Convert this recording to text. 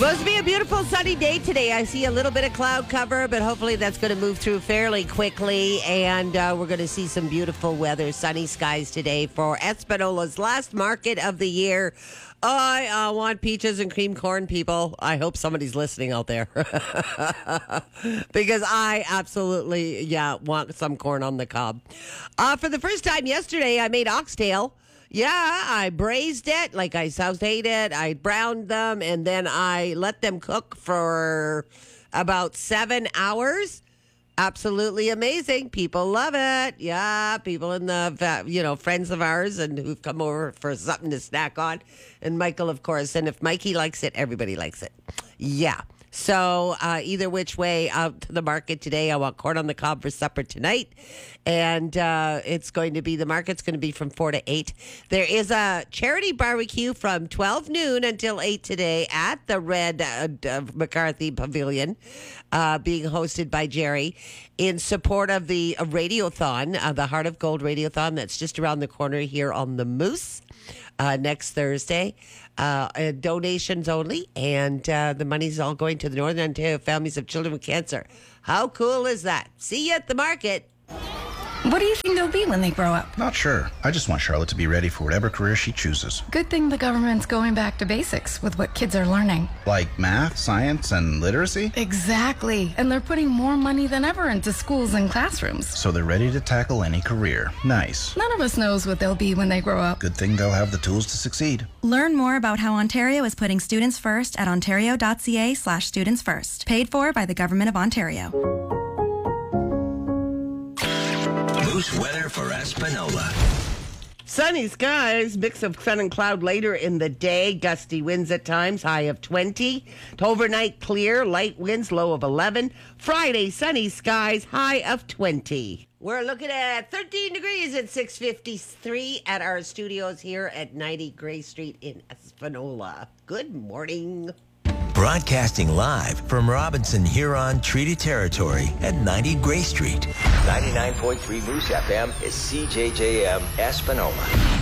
Supposed to be a beautiful sunny day today. I see a little bit of cloud cover, but hopefully that's going to move through fairly quickly. And we're going to see some beautiful weather, sunny skies today for Espanola's last market of the year. I want peaches and cream corn, people. I hope somebody's listening out there. Because I absolutely, want some corn on the cob. For the first time yesterday, I made oxtail. Yeah, I braised it, like I sauteed it, I browned them, and then I let them cook for about 7 hours. Absolutely amazing. People love it. Yeah, people in the, friends of ours and who've come over for something to snack on. And Michael, of course. And if Mikey likes it, everybody likes it. Yeah. So either which way, out to the market today. I want corn on the cob for supper tonight. And the market's going to be from 4 to 8. There is a charity barbecue from 12 noon until 8 today at the Red McCarthy Pavilion, being hosted by Jerry in support of the Radiothon, the Heart of Gold Radiothon that's just around the corner here on the Moose. Next Thursday. Donations only, and the money's all going to the Northern Ontario Families of Children with Cancer. How cool is that? See you at the market. What do you think they'll be when they grow up? Not sure. I just want Charlotte to be ready for whatever career she chooses. Good thing the government's going back to basics with what kids are learning. Like math, science, and literacy? Exactly. And they're putting more money than ever into schools and classrooms. So they're ready to tackle any career. Nice. None of us knows what they'll be when they grow up. Good thing they'll have the tools to succeed. Learn more about how Ontario is putting students first at ontario.ca/students first. Paid for by the Government of Ontario. Moose weather for Espanola. Sunny skies, mix of sun and cloud later in the day. Gusty winds at times, high of 20. Overnight clear, light winds, low of 11. Friday, sunny skies, high of 20. We're looking at 13 degrees at 6:53 at our studios here at 90 Gray Street in Espanola. Good morning. Broadcasting live from Robinson Huron Treaty Territory at 90 Gray Street. 99.3 Moose FM is CJJM Espanola.